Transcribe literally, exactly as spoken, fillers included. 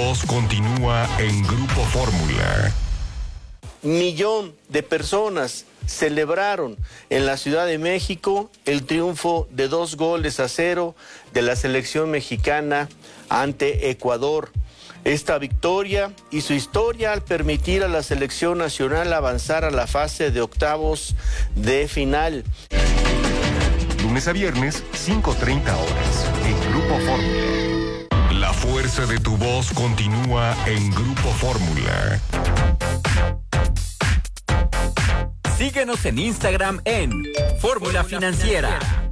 voz continúa en Grupo Fórmula. Millón de personas celebraron en la Ciudad de México el triunfo de dos goles a cero de la selección mexicana ante Ecuador. Esta victoria hizo historia al permitir a la selección nacional avanzar a la fase de octavos de final. Lunes a viernes, cinco treinta horas, en Grupo Fórmula. La fuerza de tu voz continúa en Grupo Fórmula. Síguenos en Instagram en Fórmula Financiera.